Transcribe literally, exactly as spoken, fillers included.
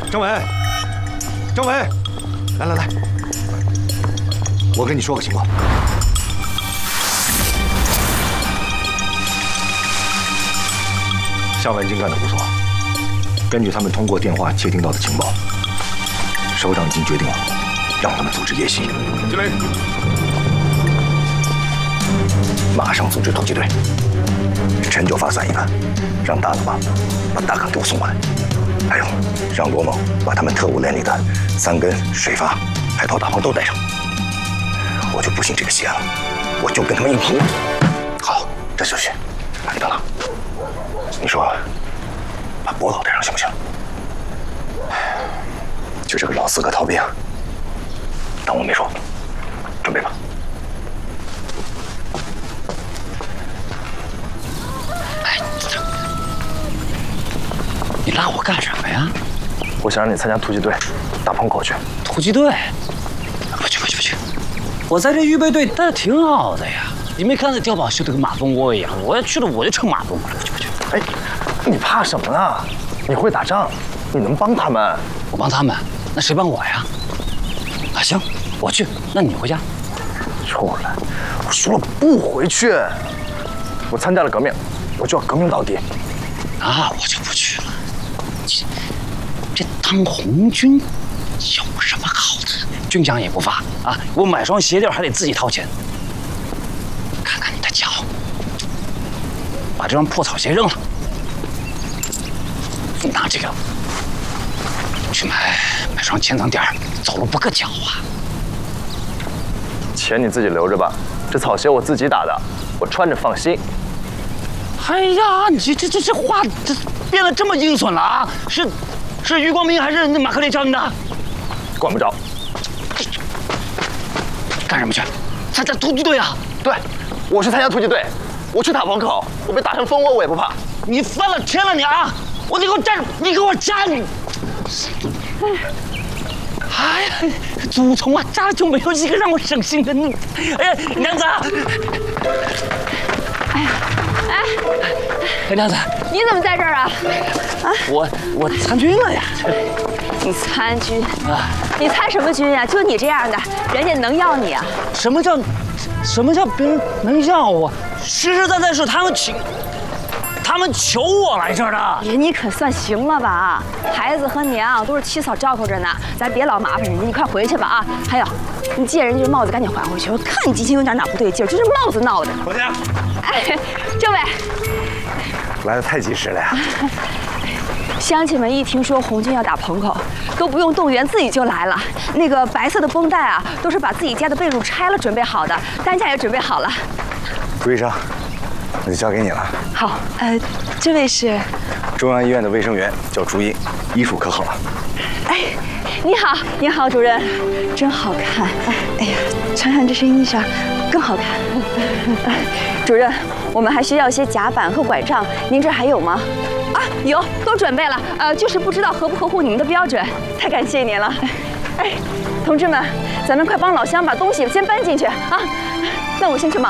政委，政委，来来来，我跟你说个情况。夏万金干得不错，根据他们通过电话窃听到的情报，首长已经决定让他们组织夜袭。 经理， 马上组织突击队，陈九发散一个，让大老妈把大康给我送过来。 还有，让罗某把他们特务连里的三根、水发、海涛、大鹏都带上。我就不信这个邪了，我就跟他们硬拼。好，这就去。你等等，你说把博老带上行不行？就这个老四个逃兵，当我没说。准备吧。 哎，你拉我干什么呀？ 我想让你参加突击队，打棚口去。 突击队？不去不去不去！我在这预备队待的挺好的呀。你没看那碉堡修的跟马蜂窝一样？我要去了我就成马蜂窝了。不去不去！ 哎，你怕什么呢？你会打仗，你能帮他们。 我帮他们，那谁帮我呀？啊，行，我去。那你回家。 出来！我说了不回去。我参加了革命，我就要革命到底。 啊，我就不去了。这这当红军有什么好的？军饷也不发啊！我买双鞋垫还得自己掏钱。看看你的脚，把这双破草鞋扔了，拿这个去买买双千层底儿，走路不硌脚啊。 钱你自己留着吧，这草鞋我自己打的，我穿着放心。 哎呀，你这这这这话这变得这么阴损了啊！是是余光明还是那马克烈教你的？ 管不着。 干什么去？参加突击队啊？ 对，我去参加突击队，我去打棚口，我被打成蜂窝我也不怕。 你翻了天了你啊！我你给我站住！你给我站住！哎呀，祖宗啊，家里就没有一个让我省心的你！哎呀，娘子！ 哎呀，哎， 哎，娘子， 你怎么在这儿啊？ 啊，我我参军了呀！ 你参军啊？ 你参什么军呀？就你这样的，人家能要你啊？ 什么叫什么叫别人能要我？实实在在是他们请，他们求我来这儿的。 哎呀，你可算行了吧？孩子和娘都是七嫂照顾着呢，咱别老麻烦人家，你快回去吧啊！还有，你借人家这帽子赶紧还回去，我看你今天有点哪不对劲儿，就这帽子闹的。 回家。 哎，政委， 来的太及时了呀！ 乡亲们一听说红军要打棚口，都不用动员，自己就来了。那个白色的绷带啊，都是把自己家的被褥拆了准备好的，担架也准备好了。 朱医生，那就交给你了。 好，呃，这位是中央医院的卫生员，叫朱茵，医术可好了？ 哎，你好，你好，主任，真好看。哎呀，穿上这身衣裳更好看。主任，我们还需要一些夹板和拐杖，您这还有吗？啊，有，都准备了。呃，就是不知道合不合乎你们的标准。太感谢您了。哎，同志们，咱们快帮老乡把东西先搬进去啊！那我先去忙。